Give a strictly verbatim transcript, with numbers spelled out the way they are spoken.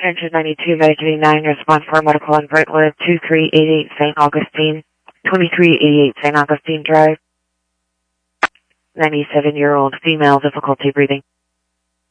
Attention ninety-two Medicaid nine, response for medical on Brentwood, two three eight eight Saint Augustine, twenty-three eighty-eight Saint Augustine Drive. ninety-seven-year-old female, difficulty breathing.